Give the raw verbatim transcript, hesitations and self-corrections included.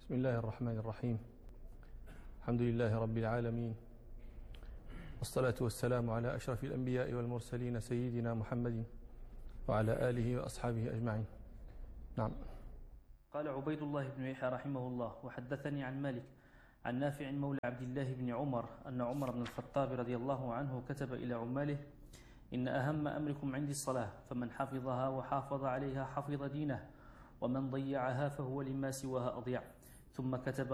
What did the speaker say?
بسم الله الرحمن الرحيم. الحمد لله رب العالمين، والصلاة والسلام على أشرف الأنبياء والمرسلين سيدنا محمد وعلى آله وأصحابه أجمعين. نعم. قال عبيد الله بن يحيى رحمه الله: وحدثني عن مالك عن نافع مولى عبد الله بن عمر أن عمر بن الخطاب رضي الله عنه كتب إلى عماله: إن أهم أمركم عندي الصلاة، فمن حفظها وحافظ عليها حفظ دينه، ومن ضيعها فهو لما سواها أضيع. ثم كتب